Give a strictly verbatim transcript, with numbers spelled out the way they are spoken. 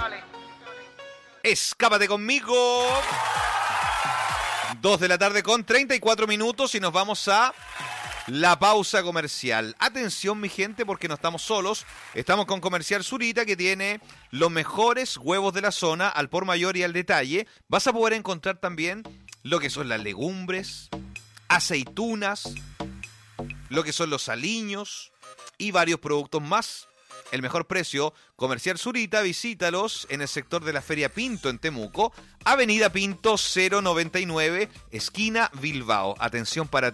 Escápate conmigo. Dos de la tarde con treinta y cuatro minutos y nos vamos a la pausa comercial. Atención, mi gente, porque no estamos solos. Estamos con Comercial Zurita, que tiene los mejores huevos de la zona, al por mayor y al detalle. Vas a poder encontrar también lo que son las legumbres, aceitunas, lo que son los aliños y varios productos más. El mejor precio, Comercial Zurita, visítalos en el sector de la Feria Pinto en Temuco, Avenida Pinto cero noventa y nueve, esquina Bilbao. Atención para